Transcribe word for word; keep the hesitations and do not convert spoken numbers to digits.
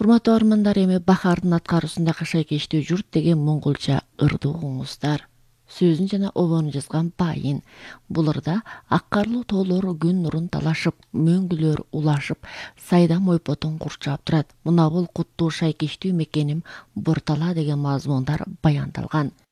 Урматтуу армандар, эми бахардын аткаруусундагы шайкештүү журт деген монголча ырды угуңуздар. Сөзүн жана обону жазган Байын. Бул ырда ак карлуу тоолор күн нурун талашып, мөңгүлөр улашып, сайдам ойпотун курчап турат. Мына бул куттуу шайкештүү мекеним Бортала деген мазмундар баяндалган.